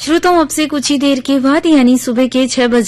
श्रोताओं, अब से कुछ ही देर के बाद यानी सुबह के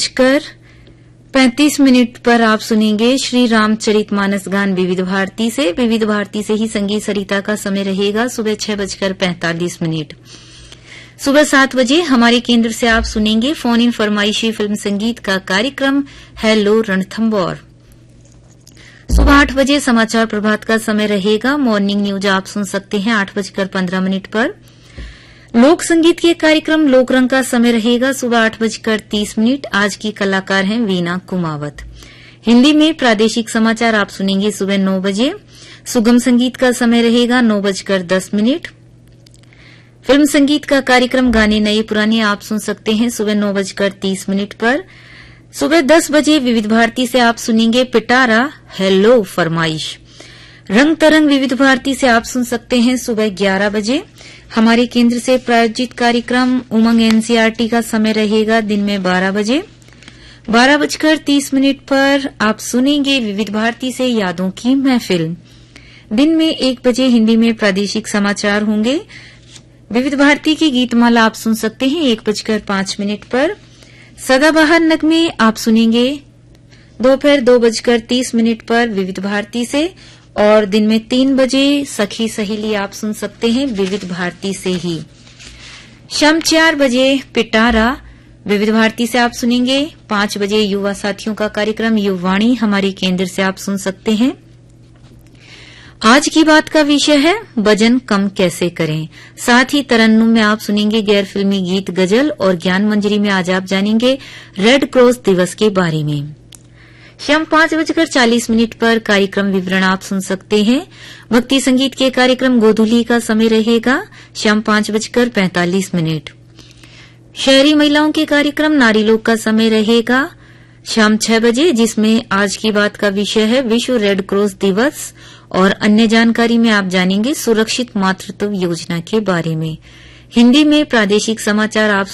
6:35 पर आप सुनेंगे श्री रामचरितमानस गान विविध भारती से। विविध भारती से ही संगीत सरिता का समय रहेगा सुबह 6:45। सुबह 7 बजे हमारे केंद्र से आप सुनेंगे फोन इन फरमाइशी फिल्म संगीत का कार्यक्रम हेलो रणथंबोर। सुबह 8 बजे समाचार प्रभात का समय रहेगा। मॉर्निंग न्यूज आप सुन सकते हैं 8:15 पर। लोक संगीत के कार्यक्रम लोकरंग का समय रहेगा सुबह 8:30। आज की कलाकार हैं वीना कुमावत। हिंदी में प्रादेशिक समाचार आप सुनेंगे सुबह 9 बजे। सुगम संगीत का समय रहेगा 9:10। फिल्म संगीत का कार्यक्रम गाने नए पुराने आप सुन सकते हैं सुबह 9:30 पर। सुबह 10 बजे विविध भारती से आप सुनेंगे पिटारा हेलो फरमाइश। रंग तरंग विविध भारती से आप सुन सकते हैं सुबह 11 बजे। हमारे केंद्र से प्रायोजित कार्यक्रम उमंग एनसीईआरटी का समय रहेगा दिन में 12 बजे। 12:30 पर आप सुनेंगे विविध भारती से यादों की महफिल। दिन में 1 बजे हिंदी में प्रादेशिक समाचार होंगे। विविध भारती की गीतमाला आप सुन सकते हैं 1:05 पर। सदाबहार नगमे आप सुनेंगे दोपहर 2:30 पर विविध भारती से। और दिन में 3 बजे सखी सहेली आप सुन सकते हैं विविध भारती से ही। शाम 4 बजे पिटारा विविध भारती से आप सुनेंगे। 5 बजे युवा साथियों का कार्यक्रम युवाणी हमारे केंद्र से आप सुन सकते हैं। आज की बात का विषय है वजन कम कैसे करें। साथ ही तरन्नुम में आप सुनेंगे गैर फिल्मी गीत गजल और ज्ञान मंजरी में आज आप जानेंगे रेड क्रॉस दिवस के बारे में। शाम 5:40 पर कार्यक्रम विवरण आप सुन सकते हैं। भक्ति संगीत के कार्यक्रम गोधुली का समय रहेगा शाम 5:45। शहरी महिलाओं के कार्यक्रम नारी लोक का समय रहेगा शाम 6 बजे, जिसमें आज की बात का विषय है विश्व रेड क्रॉस दिवस। और अन्य जानकारी में आप जानेंगे सुरक्षित मातृत्व योजना के बारे में। हिंदी में प्रादेशिक समाचार आप